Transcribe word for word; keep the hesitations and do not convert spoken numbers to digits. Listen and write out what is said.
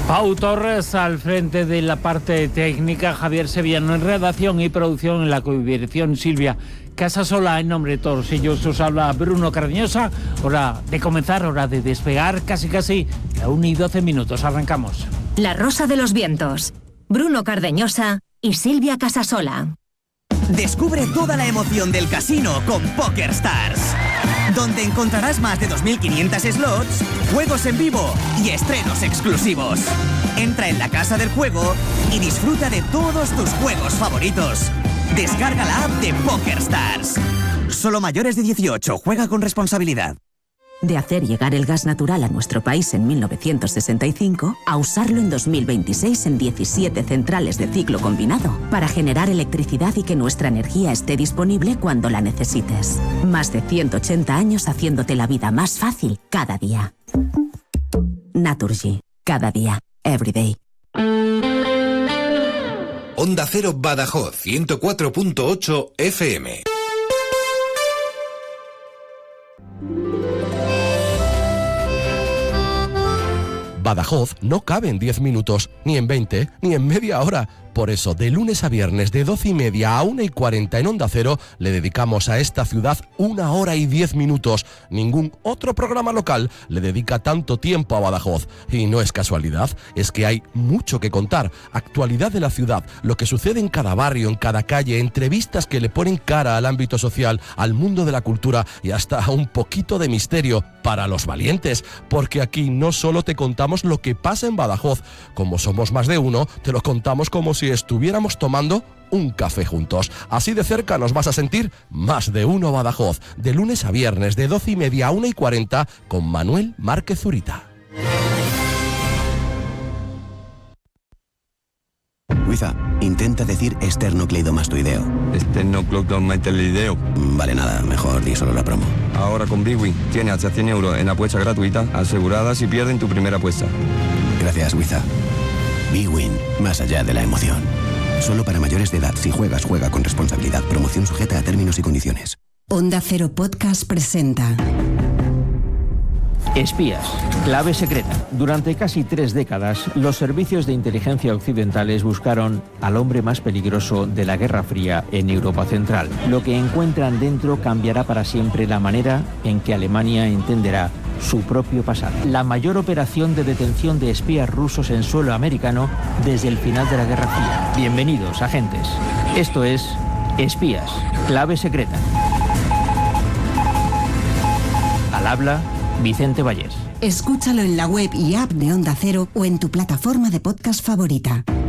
Pau Torres al frente de la parte técnica, Javier Sevillano en redacción y producción, en la co-dirección Silvia Casasola. En nombre de todos ellos os habla Bruno Cardeñosa. Hora de comenzar, hora de despegar, casi casi a una y doce minutos. Arrancamos. La Rosa de los Vientos, Bruno Cardeñosa y Silvia Casasola. Descubre toda la emoción del casino con PokerStars, donde encontrarás más de dos mil quinientos slots, juegos en vivo y estrenos exclusivos. Entra en la casa del juego y disfruta de todos tus juegos favoritos. Descarga la app de PokerStars. Solo mayores de dieciocho, juega con responsabilidad. De hacer llegar el gas natural a nuestro país en mil novecientos sesenta y cinco a usarlo en dos mil veintiséis en diecisiete centrales de ciclo combinado para generar electricidad y que nuestra energía esté disponible cuando la necesites. Más de ciento ochenta años haciéndote la vida más fácil cada día. Naturgy. Cada día. Every day. Onda Cero Badajoz, ciento cuatro punto ocho F M. Badajoz no cabe en diez minutos, ni en veinte, ni en media hora. Por eso, de lunes a viernes, de doce y media a una y cuarenta en Onda Cero, le dedicamos a esta ciudad una hora y diez minutos. Ningún otro programa local le dedica tanto tiempo a Badajoz. Y no es casualidad, es que hay mucho que contar. Actualidad de la ciudad, lo que sucede en cada barrio, en cada calle, entrevistas que le ponen cara al ámbito social, al mundo de la cultura y hasta un poquito de misterio para los valientes. Porque aquí no solo te contamos lo que pasa en Badajoz, como somos más de uno, te lo contamos como si estuviéramos tomando un café juntos. Así de cerca nos vas a sentir Más de Uno Badajoz, de lunes a viernes, de doce y media a una y cuarenta, con Manuel Márquez Zurita. Luisa, intenta decir esternocleidomastoideo. Esternocleidomastoideo. Vale, nada, mejor di solo la promo. Ahora con Bwin tienes hasta cien euros en apuesta gratuita, asegurada si pierden tu primera apuesta. Gracias, Luisa. Bwin, más allá de la emoción. Solo para mayores de edad. Si juegas, juega con responsabilidad. Promoción sujeta a términos y condiciones. Onda Cero Podcast presenta Espías, clave secreta. Durante casi tres décadas, los servicios de inteligencia occidentales buscaron al hombre más peligroso de la Guerra Fría en Europa Central. Lo que encuentran dentro cambiará para siempre la manera en que Alemania entenderá su propio pasado. La mayor operación de detención de espías rusos en suelo americano desde el final de la Guerra Fría. Bienvenidos, agentes. Esto es Espías, clave secreta. Al habla Vicente Vallés. Escúchalo en la web y app de Onda Cero o en tu plataforma de podcast favorita.